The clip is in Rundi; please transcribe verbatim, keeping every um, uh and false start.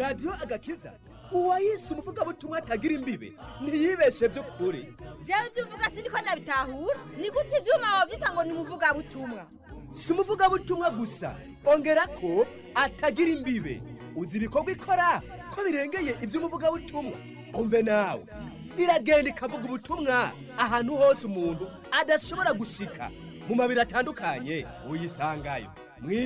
radiyo agakiza uwayise umuvugabutumwa atagira imbibe ntiyibeshe by'ukuri. jewe ibyo uvuga siniko nabitahura, ni gute ivyuma wavyita ngo ni umuvugabutumwa? Si umuvugabutumwa gusa, ongera ko atagira imbibe. Uzi ibikorwa ikora ko birengeye ivy'umuvugabutumwa. Umve nawe, iragenda ikavuga ubutumwa ahantu hose umuntu adashobora gushika, mu mabiri atandukanye uyisangayo.